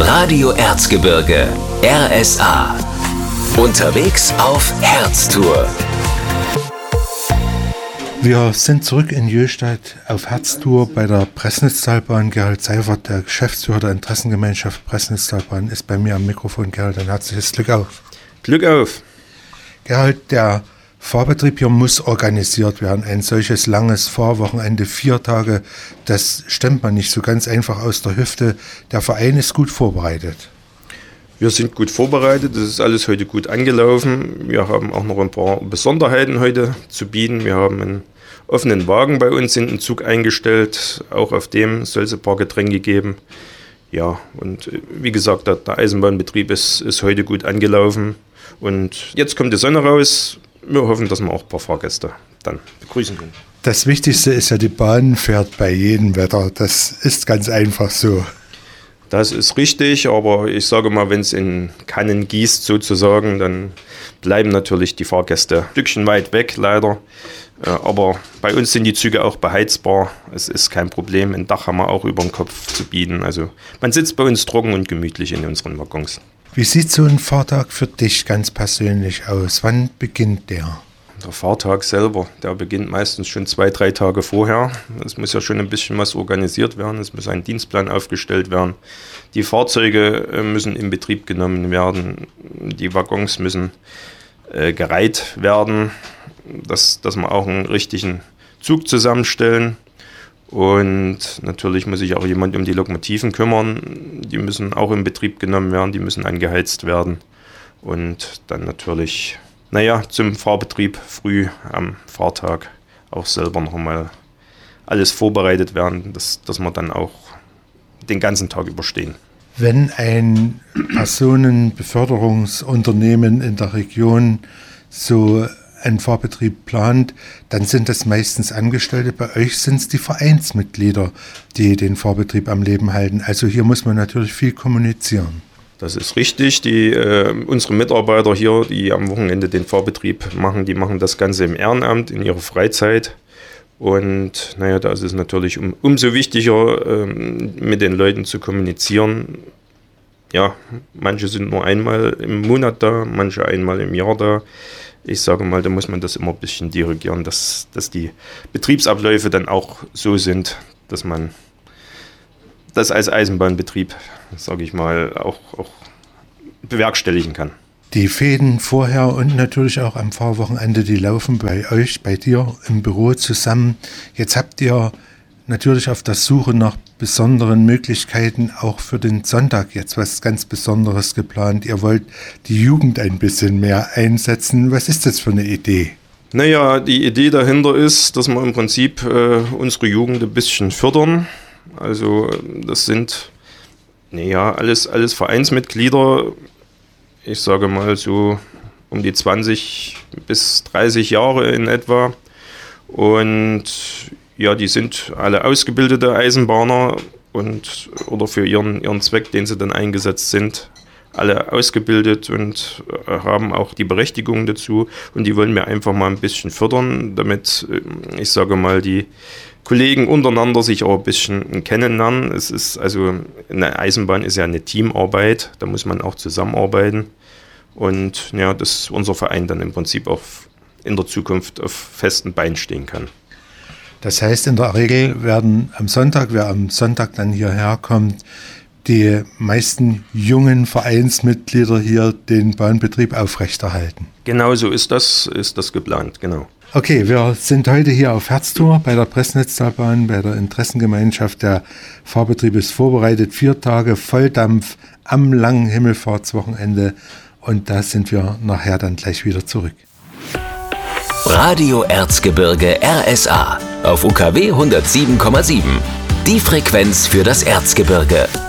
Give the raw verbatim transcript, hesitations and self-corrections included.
Radio Erzgebirge, R S A. Unterwegs auf Herztour. Wir sind zurück in Jöstadt auf Herztour bei der Pressnitztalbahn. Gerald Seifert, der Geschäftsführer der Interessengemeinschaft Pressnitztalbahn, ist bei mir am Mikrofon. Gerald, ein herzliches Glück auf. Glück auf. Gerald, der Fahrbetrieb hier muss organisiert werden. Ein solches langes Fahrwochenende, vier Tage, das stemmt man nicht so ganz einfach aus der Hüfte. Der Verein ist gut vorbereitet. Wir sind gut vorbereitet, das ist alles heute gut angelaufen. Wir haben auch noch ein paar Besonderheiten heute zu bieten. Wir haben einen offenen Wagen bei uns in den Zug eingestellt. Auch auf dem soll es ein paar Getränke geben. Ja, und wie gesagt, der, der Eisenbahnbetrieb ist, ist heute gut angelaufen. Und jetzt kommt die Sonne raus. Wir hoffen, dass wir auch ein paar Fahrgäste dann begrüßen können. Das Wichtigste ist ja, die Bahn fährt bei jedem Wetter. Das ist ganz einfach so. Das ist richtig, aber ich sage mal, wenn es in Kannen gießt sozusagen, dann bleiben natürlich die Fahrgäste ein Stückchen weit weg, leider. Aber bei uns sind die Züge auch beheizbar. Es ist kein Problem, ein Dach haben wir auch über den Kopf zu bieten. Also man sitzt bei uns trocken und gemütlich in unseren Waggons. Wie sieht so ein Fahrtag für dich ganz persönlich aus? Wann beginnt der? Der Fahrtag selber, der beginnt meistens schon zwei, drei Tage vorher. Es muss ja schon ein bisschen was organisiert werden, es muss ein Dienstplan aufgestellt werden. Die Fahrzeuge müssen in Betrieb genommen werden, die Waggons müssen äh, gereiht werden, dass, dass wir auch einen richtigen Zug zusammenstellen. Und natürlich muss sich auch jemand um die Lokomotiven kümmern, die müssen auch in Betrieb genommen werden, die müssen angeheizt werden. Und dann natürlich... Naja, zum Fahrbetrieb früh am Fahrtag auch selber noch einmal alles vorbereitet werden, dass, dass wir dann auch den ganzen Tag überstehen. Wenn ein Personenbeförderungsunternehmen in der Region so einen Fahrbetrieb plant, dann sind das meistens Angestellte. Bei euch sind es die Vereinsmitglieder, die den Fahrbetrieb am Leben halten. Also hier muss man natürlich viel kommunizieren. Das ist richtig. Die, äh, unsere Mitarbeiter hier, die am Wochenende den Fahrbetrieb machen, die machen das Ganze im Ehrenamt, in ihrer Freizeit. Und naja, da ist es natürlich um, umso wichtiger, ähm, mit den Leuten zu kommunizieren. Ja, manche sind nur einmal im Monat da, manche einmal im Jahr da. Ich sage mal, da muss man das immer ein bisschen dirigieren, dass, dass die Betriebsabläufe dann auch so sind, dass man das als Eisenbahnbetrieb, sage ich mal, auch, auch bewerkstelligen kann. Die Fäden vorher und natürlich auch am Fahrwochenende, die laufen bei euch, bei dir im Büro zusammen. Jetzt habt ihr natürlich auf der Suche nach besonderen Möglichkeiten auch für den Sonntag jetzt was ganz Besonderes geplant. Ihr wollt die Jugend ein bisschen mehr einsetzen. Was ist das für eine Idee? Naja, die Idee dahinter ist, dass wir im Prinzip äh, unsere Jugend ein bisschen fördern. Also das sind naja, alles, alles Vereinsmitglieder, ich sage mal so um die zwanzig bis dreißig Jahre in etwa. Und ja, die sind alle ausgebildete Eisenbahner und oder für ihren, ihren Zweck, den sie dann eingesetzt sind, alle ausgebildet und haben auch die Berechtigung dazu. Und die wollen wir einfach mal ein bisschen fördern, damit, ich sage mal, die Kollegen untereinander sich auch ein bisschen kennenlernen. Es ist also, eine Eisenbahn ist ja eine Teamarbeit, da muss man auch zusammenarbeiten. Und ja, dass unser Verein dann im Prinzip auch in der Zukunft auf festen Beinen stehen kann. Das heißt, in der Regel werden am Sonntag, wer am Sonntag dann hierher kommt, die meisten jungen Vereinsmitglieder hier den Bahnbetrieb aufrechterhalten. Genau so ist das, ist das geplant, genau. Okay, wir sind heute hier auf Herztour bei der Pressnitztalbahn, bei der Interessengemeinschaft. Der Fahrbetrieb ist vorbereitet, vier Tage Volldampf am langen Himmelfahrtswochenende. Und da sind wir nachher dann gleich wieder zurück. Radio Erzgebirge R S A auf U K W hundertsieben Komma sieben. Die Frequenz für das Erzgebirge.